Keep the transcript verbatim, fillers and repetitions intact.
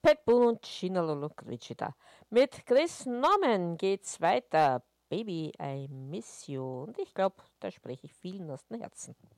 Pat Boone und Gina Lollobrigida. Mit Chris Norman geht's weiter. Baby, I miss you. Und ich glaube, da spreche ich vielen aus dem Herzen.